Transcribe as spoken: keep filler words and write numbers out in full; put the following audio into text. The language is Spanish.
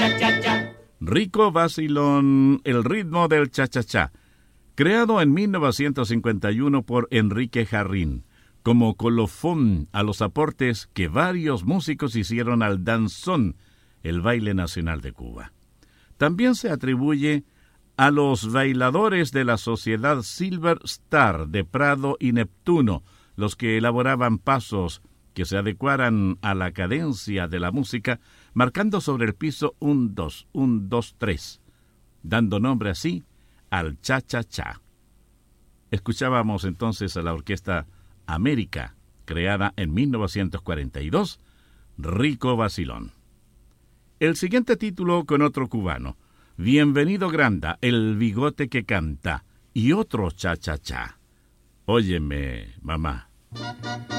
cha-cha-cha. Rico vacilón, el ritmo del cha-cha-cha, creado en mil novecientos cincuenta y uno por Enrique Jarrín, como colofón a los aportes que varios músicos hicieron al danzón, el baile nacional de Cuba. También se atribuye a los bailadores de la Sociedad Silver Star de Prado y Neptuno, los que elaboraban pasos que se adecuaran a la cadencia de la música, marcando sobre el piso un dos, un dos, tres, dando nombre así al cha-cha-cha. Escuchábamos entonces a la orquesta América, creada en mil novecientos cuarenta y dos, Rico vacilón. El siguiente título con otro cubano, Bienvenido Granda, el bigote que canta, y otro cha-cha-cha. Óyeme, mamá.